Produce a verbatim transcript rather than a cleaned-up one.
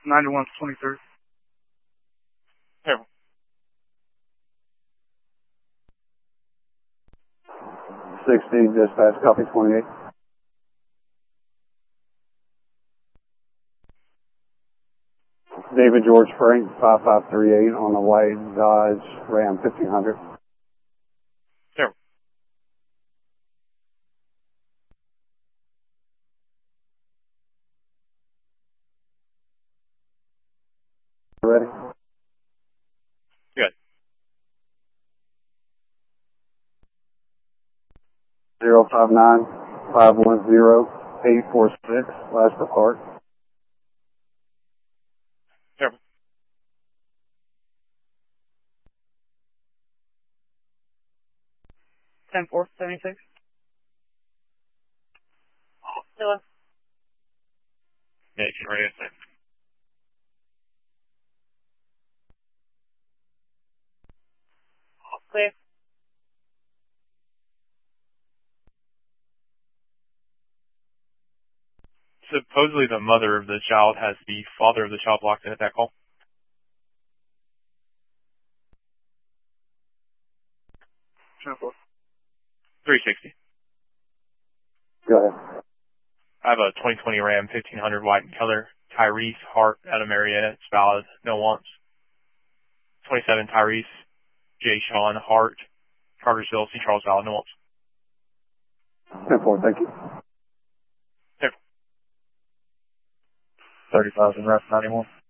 ninety-one twenty-three. Here. sixty, dispatch, copy twenty-eight. David George Frank, five five three eight on a white Dodge Ram fifteen hundred. Here. Ready? Good. zero five nine, five one zero, eight four six, last report. Here. ten four seventy-six. Hello. Yeah, you can ready it. Clear. Supposedly the mother of the child has the father of the child locked in at that call. three sixty. Go ahead. I have a twenty twenty Ram fifteen hundred white in color. Tyrese Hart out of Marietta. It's valid. No wants. twenty-seven Tyrese. J. Sean Hart. Cartersville. C. Charles valid. No wants. ten four, thank you. Here. thirty thousand, ref ninety-one.